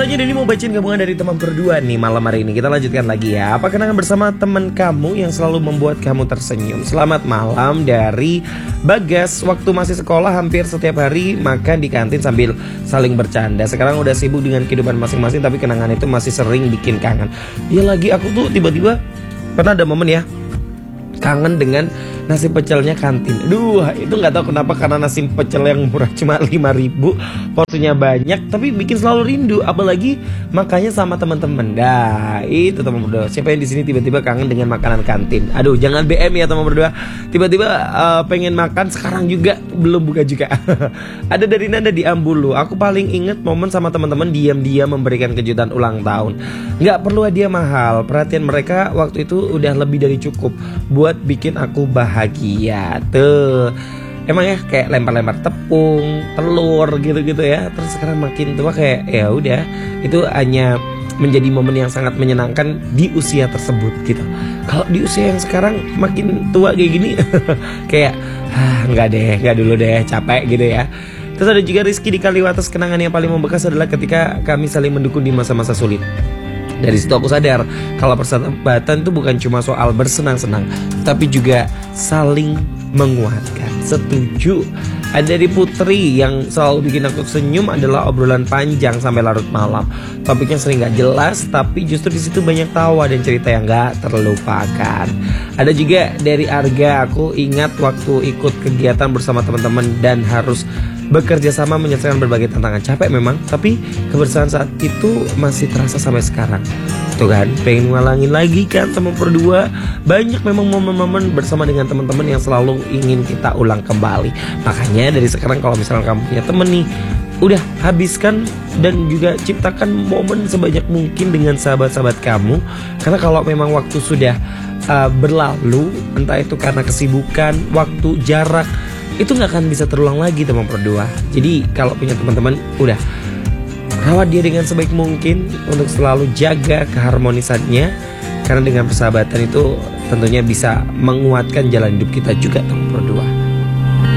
Selanjutnya Denny mau bacain gabungan dari teman berdua nih malam hari ini. Kita lanjutkan lagi ya. Apa kenangan bersama teman kamu yang selalu membuat kamu tersenyum? Selamat malam dari Bagas. Waktu masih sekolah hampir setiap hari makan di kantin sambil saling bercanda. Sekarang udah sibuk dengan kehidupan masing-masing, tapi kenangan itu masih sering bikin kangen. Ya lagi aku tuh tiba-tiba pernah ada momen ya, kangen dengan nasi pecelnya kantin. Aduh, itu nggak tahu kenapa, karena nasi pecel yang murah cuma 5.000, porsinya banyak, tapi bikin selalu rindu. Apalagi makannya sama teman-teman. Dah, itu teman berdua. Siapa yang di sini tiba-tiba kangen dengan makanan kantin? Aduh, jangan BM ya teman berdua. Tiba-tiba pengen makan sekarang juga belum buka juga. Ada dari Nanda di Ambulu. Aku paling inget momen sama teman-teman diam-diam memberikan kejutan ulang tahun. Nggak perlu hadiah mahal. Perhatian mereka waktu itu udah lebih dari cukup buat bikin aku bahagia tuh. Emang ya kayak lempar-lempar tepung, telur gitu-gitu ya. Terus sekarang makin tua kayak ya udah, itu hanya menjadi momen yang sangat menyenangkan di usia tersebut gitu. Kalau di usia yang sekarang makin tua kayak gini kayak nggak dulu deh, capek gitu ya. Terus ada juga Rizky di Kaliwates. Kenangan yang paling membekas adalah ketika kami saling mendukung di masa-masa sulit. Dari situ aku sadar kalau persahabatan itu bukan cuma soal bersenang-senang, tapi juga saling menguatkan. Setuju. Ada dari Putri yang selalu bikin aku senyum adalah obrolan panjang sampai larut malam. Topiknya sering gak jelas, tapi justru di situ banyak tawa dan cerita yang gak terlupakan. Ada juga dari Arga. Aku ingat waktu ikut kegiatan bersama teman-teman dan harus bekerja sama menyelesaikan berbagai tantangan. Capek memang, tapi kebersamaan saat itu masih terasa sampai sekarang. Tuh kan, pengen ngalangin lagi kan sama berdua. Banyak memang momen-momen bersama dengan teman-teman yang selalu ingin kita ulang kembali. Makanya dari sekarang kalau misalnya kamu punya temen nih, udah habiskan dan juga ciptakan momen sebanyak mungkin dengan sahabat-sahabat kamu. Karena kalau memang waktu sudah berlalu, entah itu karena kesibukan, waktu, jarak, itu gak akan bisa terulang lagi teman berdua. Jadi kalau punya teman-teman, udah rawat dia dengan sebaik mungkin untuk selalu jaga keharmonisannya. Karena dengan persahabatan itu tentunya bisa menguatkan jalan hidup kita juga teman berdua.